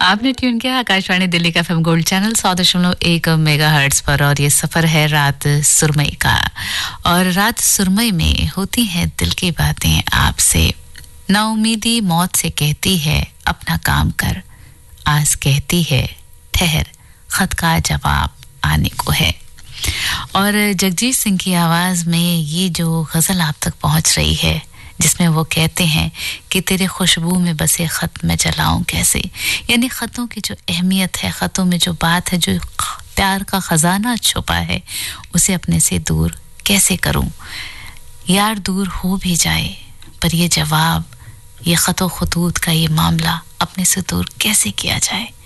आपने ट्यून किया आकाशवाणी दिल्ली का एफएम गोल्ड चैनल 100.1 मेगाहर्ट्ज पर और ये सफर है रात सुरमई का। और रात सुरमई में होती हैं दिल की बातें आपसे। नाउमीदी मौत से कहती है अपना काम कर, आस कहती है ठहर खत का जवाब आने को है। और जगजीत सिंह की आवाज में ये जो गजल आप तक पहुंच रही है, जिसमें वो कहते हैं कि तेरे खुशबू में बसे खत मैं जलाऊं कैसे, यानी खतों की जो अहमियत है, खतों में जो बात है, जो प्यार का खजाना छुपा है, उसे अपने से दूर कैसे करूं। यार दूर हो भी जाए पर ये जवाब, ये खतो खतूत का ये मामला अपने से दूर कैसे किया जाए।